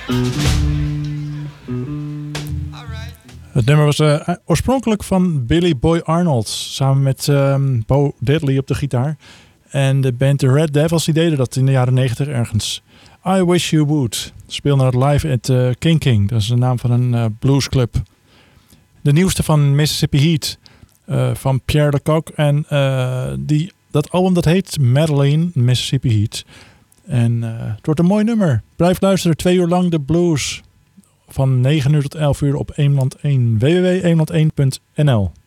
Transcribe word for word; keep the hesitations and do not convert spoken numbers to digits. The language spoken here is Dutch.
Het nummer was uh, oorspronkelijk van Billy Boy Arnold. Samen met um, Bo Diddley op de gitaar. En de band The Red Devils die deden dat in de jaren negentig ergens. I Wish You Would. Speelde het live at uh, King King. Dat is de naam van een uh, bluesclub. De nieuwste van Mississippi Heat. Uh, van Pierre de Kock. En uh, die, dat album dat heet Madeline Mississippi Heat. En uh, het wordt een mooi nummer. Blijf luisteren. Twee uur lang de blues. Van negen uur tot elf uur op Eemland één. w w w punt eemland één punt n l